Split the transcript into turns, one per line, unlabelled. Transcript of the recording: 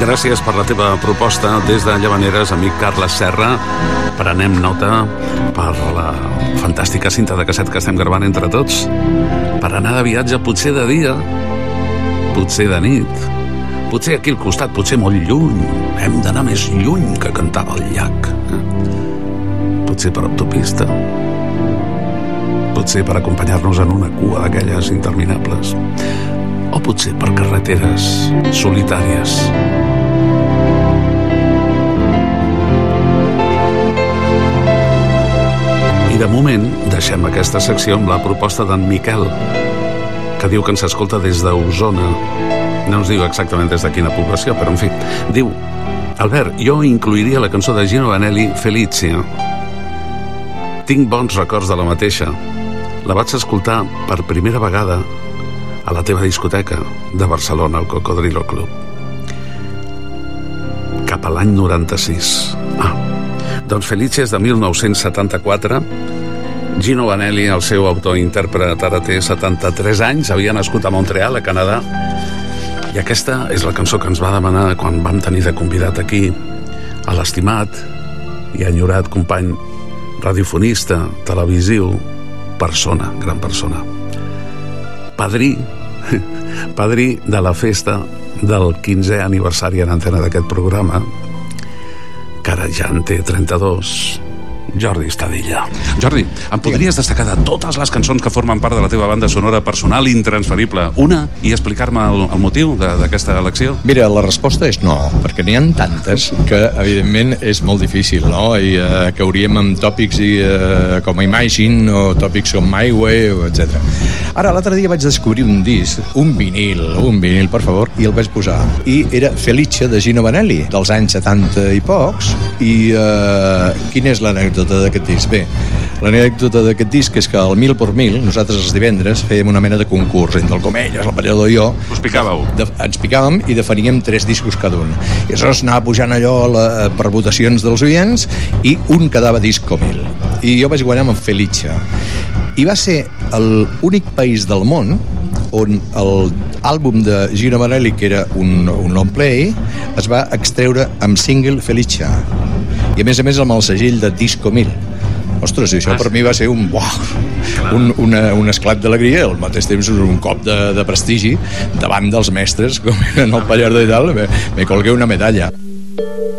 gràcies per la teva proposta. Des de Llavaneres, amic Carles Serra, prenem nota per la fantàstica cinta de casset que estem gravant entre tots, per anar de viatge, potser de dia, potser de nit, potser aquí al costat, potser molt lluny. Hem d'anar més lluny que cantava el llac. Potser per autopista, potser per acompanyar-nos en una cua d'aquelles interminables, o potser per carreteres solitàries. I de moment deixem aquesta secció amb la proposta d'en Miquel, que diu que ens escolta des d'Osona. No ens diu exactament des de quina població, però en fi, diu: Albert, jo incluiria la cançó de Gino Vanelli, Felicia. Tinc bons records de la mateixa. La vaig escoltar per primera vegada a la teva discoteca de Barcelona, al Cocodrilo Club, cap a l'any 96. Doncs Felicia és de 1974. Gino Vanelli, el seu autor i intèrpret, ara té 73 anys, havia nascut a Montreal, a Canadà, i aquesta és la cançó que ens va demanar quan vam tenir de convidat aquí a l'estimat i enyorat company radiofonista, televisiu, persona, gran persona, padrí de la festa del 15è aniversari en antena d'aquest programa, que ara ja en té 32, Jordi Estadilla. Jordi, em podries destacar de totes les cançons que formen part de la teva banda sonora personal intransferible una i explicar-me el motiu d'aquesta elecció?
Mira, la resposta és no, perquè n'hi ha tantes que evidentment és molt difícil, no? I cauríem amb tòpics com Imagine o tòpics com My Way, etc. Ara, l'altre dia vaig descobrir un disc, un vinil, per favor, i el vaig posar. I era Felicia de Gino Vanelli, dels anys 70 i pocs, i quina és l'anècdota d'aquest disc? Bé, l'anècdota d'aquest disc és que al 1000 por 1000 nosaltres els divendres fèiem una mena de concurs entre el Comelles, el Pallador i jo.
Us picàveu?
Ens picàvem i definíem 3 discos cada un. I aleshores anava pujant allò per votacions dels oients i un quedava disco 1000. I jo vaig guanyar amb Felicia. I va ser l'únic país del món on l'àlbum de Gino Vanelli, que era un long play, es va extreure amb single Felicia. I a més amb el segell de Disco 1000. Ostres, i això per mi va ser un esclat d'alegria, al mateix temps un cop de prestigi davant dels mestres, com eren el Pallardó i tal, me colgué una medalla.